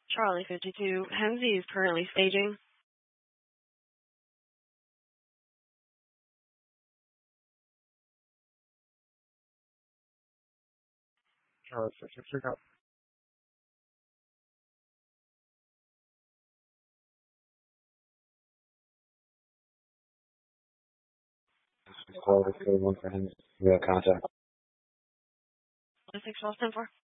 Charlie 52, Hemsey is currently staging. Charlie 52, go. Call the code one for him. We have contact. 6 12 10 4.